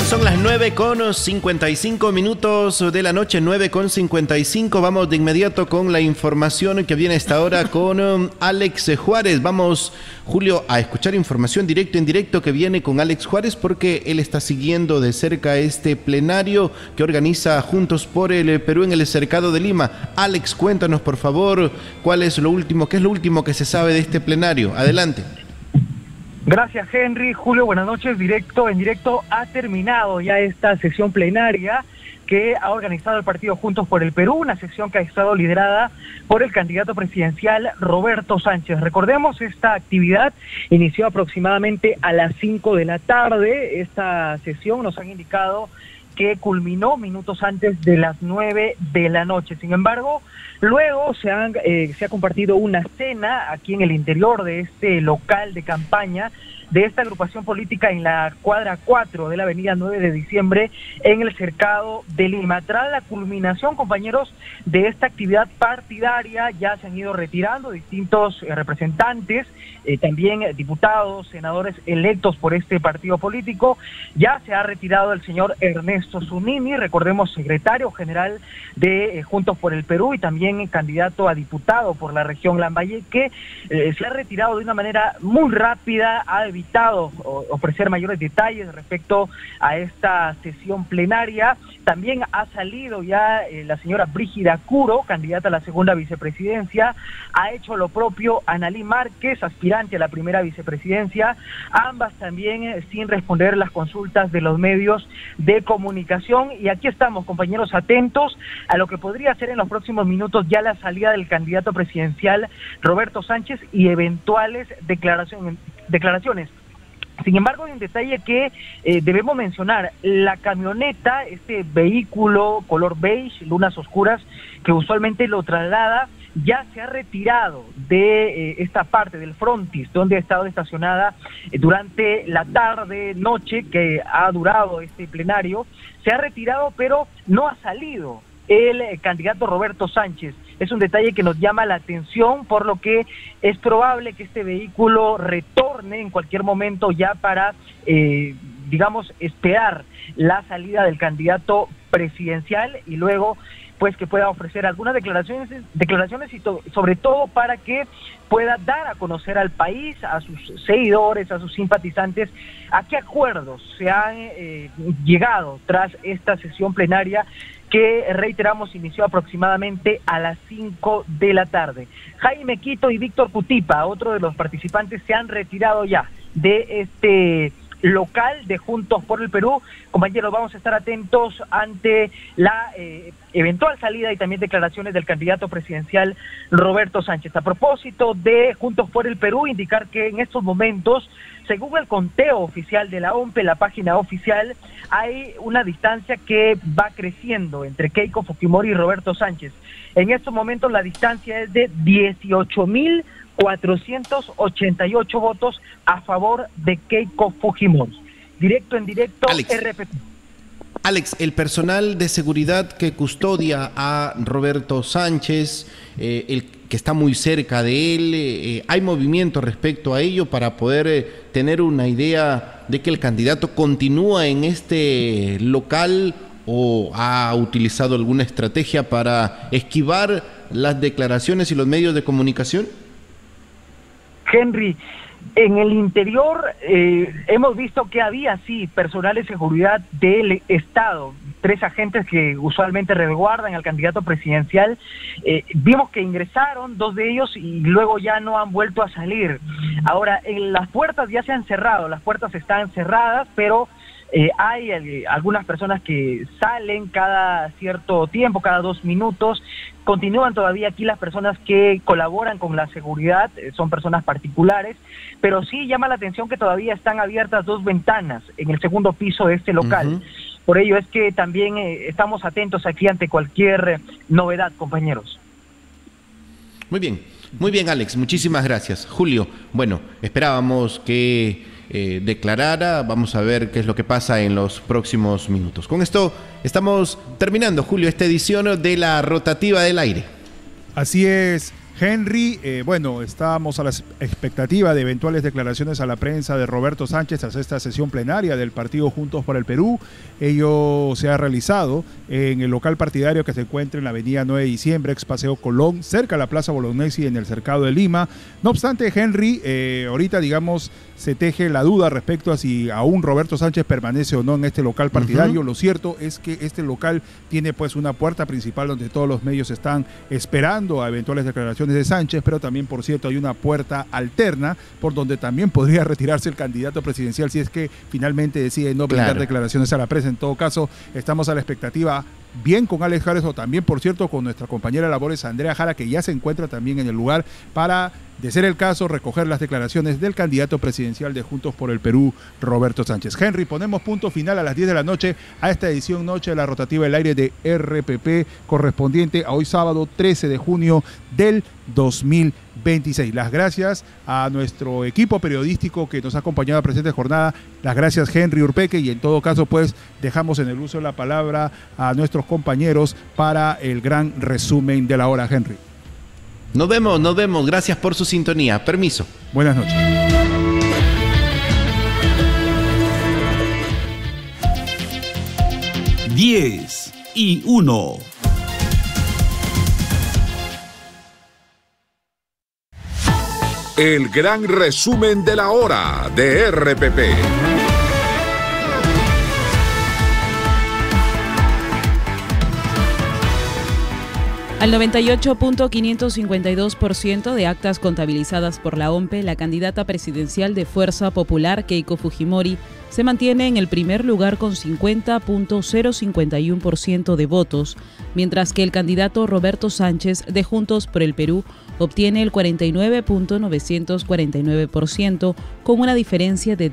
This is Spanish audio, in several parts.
Son las 9:55 de la noche, 9:55. Vamos de inmediato con la información que viene a esta hora con Alex Juárez. Vamos, Julio, a escuchar información en directo que viene con Alex Juárez, porque él está siguiendo de cerca este plenario que organiza Juntos por el Perú en el Cercado de Lima. Alex, cuéntanos, por favor, qué es lo último que se sabe de este plenario. Adelante. Gracias, Henry. Julio, buenas noches. En directo ha terminado ya esta sesión plenaria que ha organizado el partido Juntos por el Perú, una sesión que ha estado liderada por el candidato presidencial Roberto Sánchez. Recordemos, esta actividad inició aproximadamente a las 5 de la tarde. Esta sesión nos han indicado que culminó minutos antes de las 9 de la noche. Sin embargo, luego se ha compartido una cena aquí en el interior de este local de campaña de esta agrupación política en la cuadra 4 de la avenida 9 de diciembre en el Cercado de Lima. Tras la culminación, compañeros, de esta actividad partidaria, ya se han ido retirando distintos representantes, también diputados, senadores electos por este partido político. Ya se ha retirado el señor Ernesto Zunini, recordemos, secretario general de Juntos por el Perú y también candidato a diputado por la región Lambayeque. Se ha retirado de una manera muy rápida, ha evitado ofrecer mayores detalles respecto a esta sesión plenaria. También ha salido ya la señora Brígida Curo, candidata a la segunda vicepresidencia. Ha hecho lo propio Analí Márquez, aspirante a la primera vicepresidencia, ambas también sin responder las consultas de los medios de comunicación. Y aquí estamos, compañeros, atentos a lo que podría ser en los próximos minutos ya la salida del candidato presidencial Roberto Sánchez y eventuales declaraciones. Sin embargo, hay un detalle que debemos mencionar: la camioneta, este vehículo color beige, lunas oscuras, que usualmente lo traslada, ya se ha retirado de esta parte del frontis donde ha estado estacionada durante la tarde, noche que ha durado este plenario. Se ha retirado, pero no ha salido el candidato Roberto Sánchez. Es un detalle que nos llama la atención, por lo que es probable que este vehículo retorne en cualquier momento ya para, esperar la salida del candidato presidencial y luego pues que pueda ofrecer algunas declaraciones y sobre todo para que pueda dar a conocer al país, a sus seguidores, a sus simpatizantes, a qué acuerdos se han llegado tras esta sesión plenaria que, reiteramos, inició aproximadamente a las 5 de la tarde. Jaime Quito y Víctor Cutipa, otro de los participantes, se han retirado ya de este local de Juntos por el Perú. Compañeros, vamos a estar atentos ante la eventual salida y también declaraciones del candidato presidencial Roberto Sánchez. A propósito de Juntos por el Perú, indicar que en estos momentos, según el conteo oficial de la OMPE, la página oficial, hay una distancia que va creciendo entre Keiko Fujimori y Roberto Sánchez. En estos momentos la distancia es de 18.488 votos a favor de Keiko Fujimori. En directo, RPP. Alex, el personal de seguridad que custodia a Roberto Sánchez, el que está muy cerca de él, ¿hay movimiento respecto a ello para poder tener una idea de que el candidato continúa en este local o ha utilizado alguna estrategia para esquivar las declaraciones y los medios de comunicación? Henry, en el interior hemos visto que había, sí, personal de seguridad del Estado, 3 agentes que usualmente resguardan al candidato presidencial. Vimos que ingresaron 2 de ellos y luego ya no han vuelto a salir. Ahora, las puertas ya se han cerrado, las puertas están cerradas, pero hay algunas personas que salen cada cierto tiempo, cada 2 minutos. Continúan todavía aquí las personas que colaboran con la seguridad, son personas particulares, pero sí llama la atención que todavía están abiertas 2 ventanas en el segundo piso de este local. Por ello es que también estamos atentos aquí ante cualquier novedad, compañeros. Muy bien, Alex, muchísimas gracias. Julio, bueno, esperábamos que declarara, vamos a ver qué es lo que pasa en los próximos minutos. Con esto estamos terminando, Julio, esta edición de la Rotativa del Aire. Así es, Henry, bueno, estábamos a la expectativa de eventuales declaraciones a la prensa de Roberto Sánchez tras esta sesión plenaria del partido Juntos por el Perú. Ello se ha realizado en el local partidario que se encuentra en la avenida 9 de diciembre, ex Paseo Colón, cerca de la Plaza Bolognesi, en el cercado de Lima. No obstante, Henry, ahorita, digamos, se teje la duda respecto a si aún Roberto Sánchez permanece o no en este local partidario. Lo cierto es que este local tiene pues una puerta principal donde todos los medios están esperando a eventuales declaraciones de Sánchez, pero también, por cierto, hay una puerta alterna por donde también podría retirarse el candidato presidencial si es que finalmente decide no brindar declaraciones a la prensa. En todo caso, estamos a la expectativa, bien con Alex Juárez o también, por cierto, con nuestra compañera de labores Andrea Jara, que ya se encuentra también en el lugar para, de ser el caso, recoger las declaraciones del candidato presidencial de Juntos por el Perú, Roberto Sánchez. Henry, ponemos punto final a las 10 de la noche a esta edición Noche de la Rotativa del Aire de RPP, correspondiente a hoy sábado 13 de junio del 2026. Las gracias a nuestro equipo periodístico que nos ha acompañado a la presente jornada. Las gracias, Henry Urpeque, y en todo caso pues dejamos en el uso de la palabra a nuestros compañeros para el gran resumen de la hora. Henry. Nos vemos. Gracias por su sintonía. Permiso. Buenas noches. Diez y 1. El gran resumen de la hora de RPP. Al 98.552% de actas contabilizadas por la OMPE, la candidata presidencial de Fuerza Popular, Keiko Fujimori, se mantiene en el primer lugar con 50.051% de votos, mientras que el candidato Roberto Sánchez, de Juntos por el Perú, obtiene el 49.949%, con una diferencia de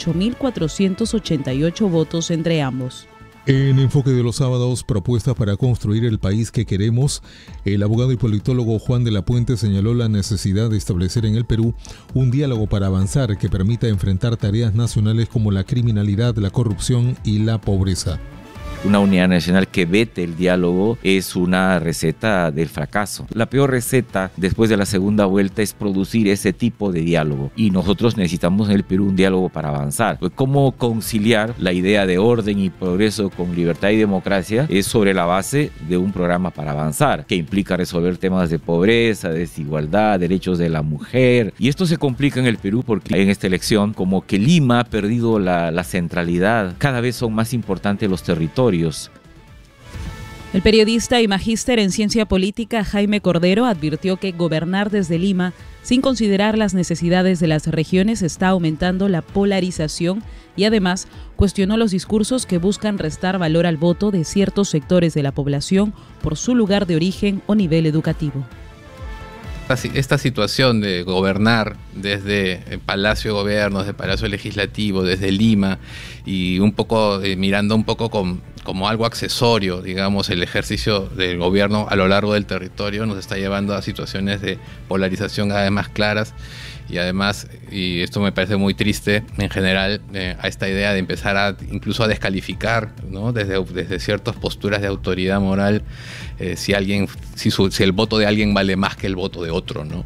18.488 votos entre ambos. En Enfoque de los Sábados, propuestas para construir el país que queremos, el abogado y politólogo Juan de la Puente señaló la necesidad de establecer en el Perú un diálogo para avanzar que permita enfrentar tareas nacionales como la criminalidad, la corrupción y la pobreza. Una unidad nacional que vete el diálogo es una receta del fracaso. La peor receta después de la segunda vuelta es producir ese tipo de diálogo. Y nosotros necesitamos en el Perú un diálogo para avanzar. ¿Cómo conciliar la idea de orden y progreso con libertad y democracia? Es sobre la base de un programa para avanzar, que implica resolver temas de pobreza, desigualdad, derechos de la mujer. Y esto se complica en el Perú porque en esta elección, como que Lima ha perdido la centralidad. Cada vez son más importantes los territorios. El periodista y magíster en ciencia política Jaime Cordero advirtió que gobernar desde Lima, sin considerar las necesidades de las regiones, está aumentando la polarización y además cuestionó los discursos que buscan restar valor al voto de ciertos sectores de la población por su lugar de origen o nivel educativo. Esta situación de gobernar desde el Palacio de Gobierno, desde el Palacio Legislativo, desde Lima, y un poco mirando un poco como algo accesorio, digamos, el ejercicio del gobierno a lo largo del territorio, nos está llevando a situaciones de polarización cada vez más claras. Y además, y esto me parece muy triste en general, a esta idea de empezar incluso a descalificar, ¿no? desde ciertas posturas de autoridad moral, si el voto de alguien vale más que el voto de otro, ¿no?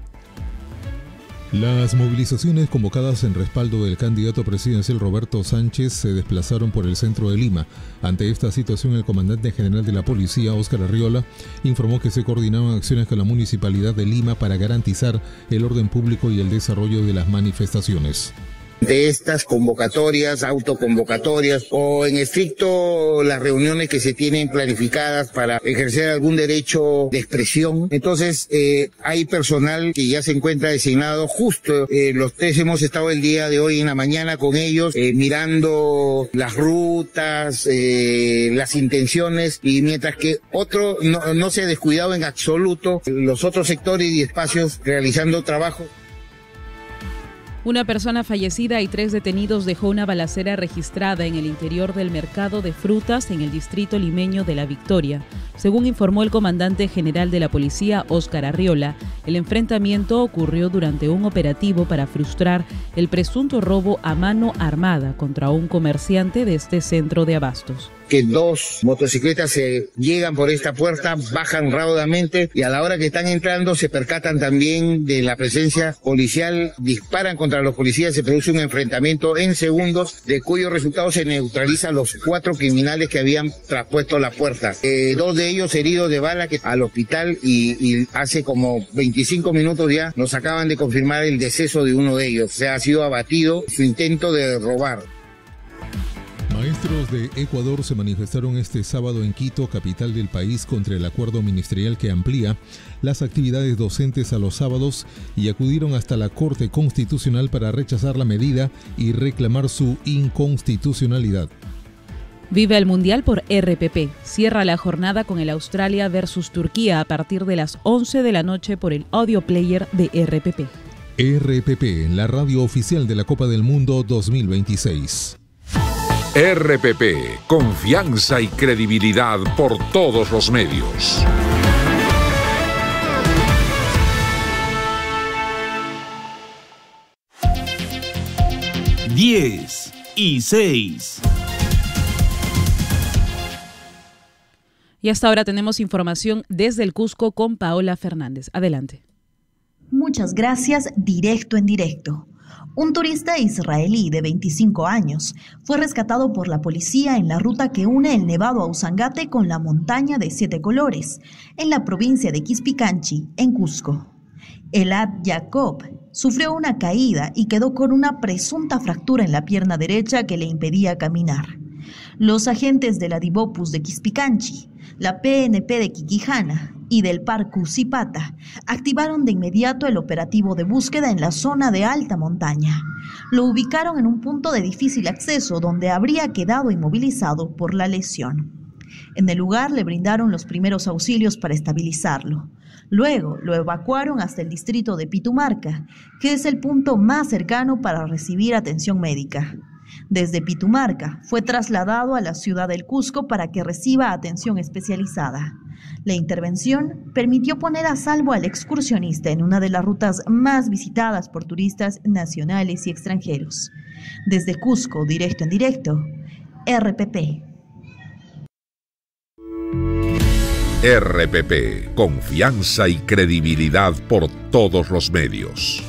Las movilizaciones convocadas en respaldo del candidato presidencial Roberto Sánchez se desplazaron por el centro de Lima. Ante esta situación, el comandante general de la policía, Óscar Arriola, informó que se coordinaban acciones con la Municipalidad de Lima para garantizar el orden público y el desarrollo de las manifestaciones. De estas convocatorias, autoconvocatorias o en estricto las reuniones que se tienen planificadas para ejercer algún derecho de expresión. Entonces hay personal que ya se encuentra designado justo. Los tres hemos estado el día de hoy en la mañana con ellos mirando las rutas, las intenciones, y mientras que otro no se ha descuidado en absoluto, los otros sectores y espacios realizando trabajo. Una persona fallecida y 3 detenidos dejó una balacera registrada en el interior del mercado de frutas en el distrito limeño de La Victoria, según informó el comandante general de la policía, Óscar Arriola, El enfrentamiento ocurrió durante un operativo para frustrar el presunto robo a mano armada contra un comerciante de este centro de abastos. Que 2 motocicletas se llegan por esta puerta, bajan raudamente y a la hora que están entrando se percatan también de la presencia policial, disparan contra los policías, se produce un enfrentamiento en segundos, de cuyo resultado se neutralizan los 4 criminales que habían traspuesto la puerta. 2 de ellos heridos de bala que al hospital y hace como 25 minutos ya nos acaban de confirmar el deceso de uno de ellos. Se ha sido abatido su intento de robar. Maestros de Ecuador se manifestaron este sábado en Quito, capital del país, contra el acuerdo ministerial que amplía las actividades docentes a los sábados y acudieron hasta la Corte Constitucional para rechazar la medida y reclamar su inconstitucionalidad. Vive el Mundial por RPP. Cierra la jornada con el Australia versus Turquía a partir de las 11 de la noche por el audio player de RPP. RPP, la radio oficial de la Copa del Mundo 2026. RPP, confianza y credibilidad por todos los medios. Diez y 6. Y hasta ahora tenemos información desde el Cusco con Paola Fernández. Adelante. Muchas gracias. Directo en directo. Un turista israelí de 25 años fue rescatado por la policía en la ruta que une el Nevado Ausangate con la montaña de 7 colores, en la provincia de Quispicanchi, en Cusco. Elad Jacob sufrió una caída y quedó con una presunta fractura en la pierna derecha que le impedía caminar. Los agentes de la Divopus de Quispicanchi, la PNP de Quiquijana y del Parcu Zipata activaron de inmediato el operativo de búsqueda en la zona de alta montaña. Lo ubicaron en un punto de difícil acceso donde habría quedado inmovilizado por la lesión. En el lugar le brindaron los primeros auxilios para estabilizarlo. Luego lo evacuaron hasta el distrito de Pitumarca, que es el punto más cercano para recibir atención médica. Desde Pitumarca fue trasladado a la ciudad del Cusco para que reciba atención especializada. La intervención permitió poner a salvo al excursionista en una de las rutas más visitadas por turistas nacionales y extranjeros. Desde Cusco, directo en directo, RPP. RPP, confianza y credibilidad por todos los medios.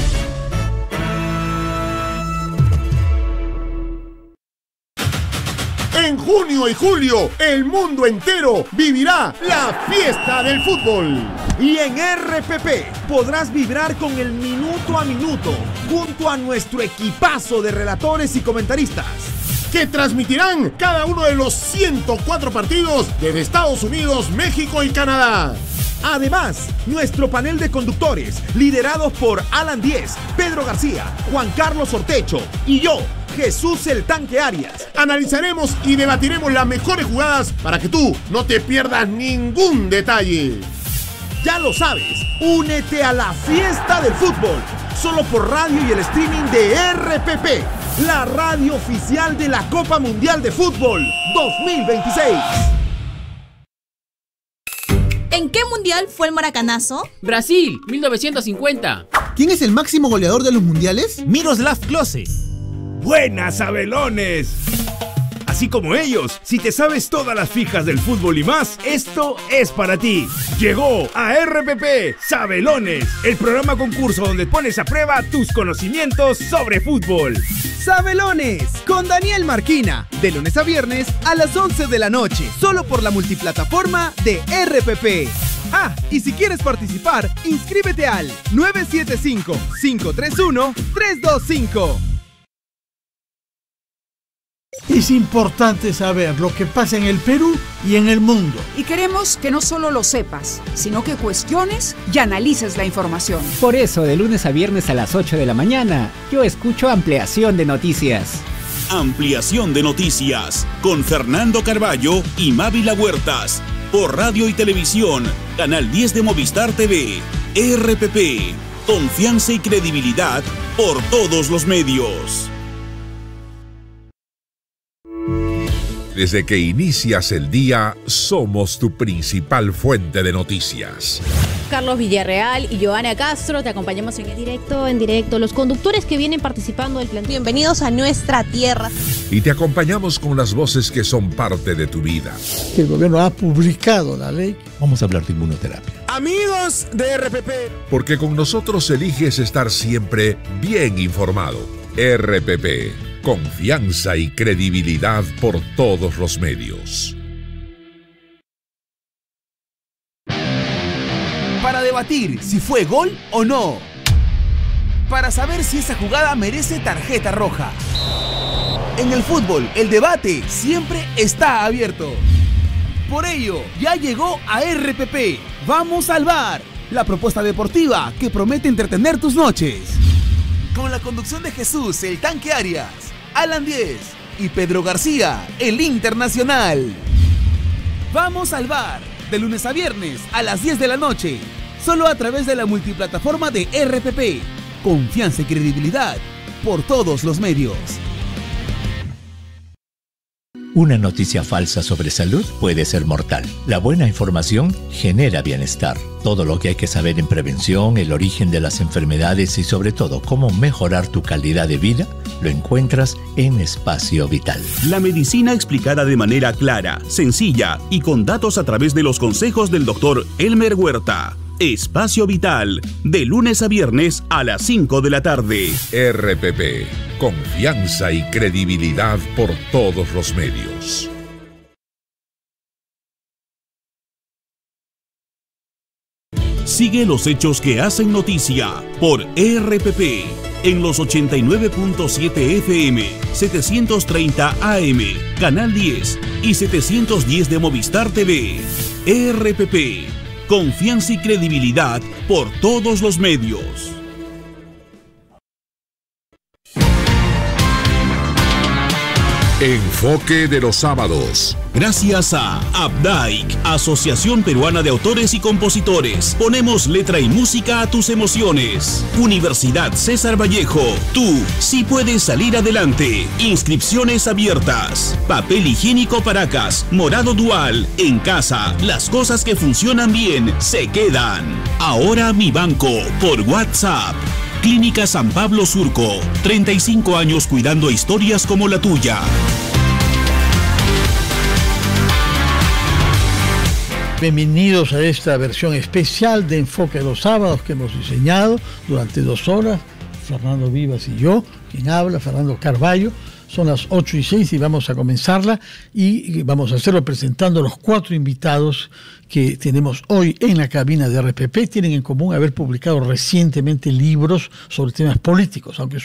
En junio y julio, el mundo entero vivirá la fiesta del fútbol. Y en RPP podrás vibrar con el minuto a minuto junto a nuestro equipazo de relatores y comentaristas, que transmitirán cada uno de los 104 partidos desde Estados Unidos, México y Canadá. Además, nuestro panel de conductores, liderados por Alan Díez, Pedro García, Juan Carlos Ortecho y yo, Jesús el Tanque Arias, analizaremos y debatiremos las mejores jugadas para que tú no te pierdas ningún detalle. Ya lo sabes, únete a la fiesta del fútbol, solo por radio y el streaming de RPP, la radio oficial de la Copa Mundial de Fútbol 2026. ¿En qué mundial fue el maracanazo? Brasil, 1950. ¿Quién es el máximo goleador de los mundiales? Miroslav Klose. ¡Buenas, Sabelones! Así como ellos, si te sabes todas las fijas del fútbol y más, esto es para ti. Llegó a RPP Sabelones, el programa concurso donde pones a prueba tus conocimientos sobre fútbol. Sabelones, con Daniel Marquina, de lunes a viernes a las 11 de la noche, solo por la multiplataforma de RPP. Ah, y si quieres participar, inscríbete al 975-531-325. Es importante saber lo que pasa en el Perú y en el mundo. Y queremos que no solo lo sepas, sino que cuestiones y analices la información. Por eso, de lunes a viernes a las 8 de la mañana, yo escucho Ampliación de Noticias. Ampliación de Noticias, con Fernando Carballo y Mávila Huertas, por radio y televisión, Canal 10 de Movistar TV, RPP, confianza y credibilidad por todos los medios. Desde que inicias el día, somos tu principal fuente de noticias. Carlos Villarreal y Joana Castro. Te acompañamos en directo, los conductores que vienen participando del plan. Bienvenidos a nuestra tierra. Y te acompañamos con las voces que son parte de tu vida. El gobierno ha publicado la ley. Vamos a hablar de inmunoterapia. Amigos de RPP. Porque con nosotros eliges estar siempre bien informado. RPP, confianza y credibilidad por todos los medios. Para debatir si fue gol o no. Para saber si esa jugada merece tarjeta roja. En el fútbol, el debate siempre está abierto. Por ello, ya llegó a RPP. Vamos al VAR, la propuesta deportiva que promete entretener tus noches. Con la conducción de Jesús, el Tanque Arias, Alan Díez y Pedro García, el Internacional. Vamos al VAR, de lunes a viernes a las 10 de la noche, solo a través de la multiplataforma de RPP. Confianza y credibilidad por todos los medios. Una noticia falsa sobre salud puede ser mortal. La buena información genera bienestar. Todo lo que hay que saber en prevención, el origen de las enfermedades y sobre todo cómo mejorar tu calidad de vida, lo encuentras en Espacio Vital. La medicina explicada de manera clara, sencilla y con datos a través de los consejos del doctor Elmer Huerta. Espacio Vital, de lunes a viernes a las 5 de la tarde. RPP, confianza y credibilidad por todos los medios. Sigue los hechos que hacen noticia por RPP en los 89.7 FM, 730 AM, Canal 10 y 710 de Movistar TV. RPP, confianza y credibilidad por todos los medios. Enfoque de los sábados. Gracias a Abdaik, Asociación Peruana de Autores y Compositores. Ponemos letra y música a tus emociones. Universidad César Vallejo. Tú sí puedes salir adelante. Inscripciones abiertas. Papel higiénico Paracas. Morado Dual. En casa, las cosas que funcionan bien se quedan. Ahora Mi Banco por WhatsApp. Clínica San Pablo Surco, 35 años cuidando historias como la tuya. Bienvenidos a esta versión especial de Enfoque de los Sábados que hemos diseñado durante 2 horas. Fernando Vivas y yo, quien habla, Fernando Carballo. Son las 8:06 y vamos a comenzarla y vamos a hacerlo presentando los 4 invitados que tenemos hoy en la cabina de RPP. Tienen en común haber publicado recientemente libros sobre temas políticos, aunque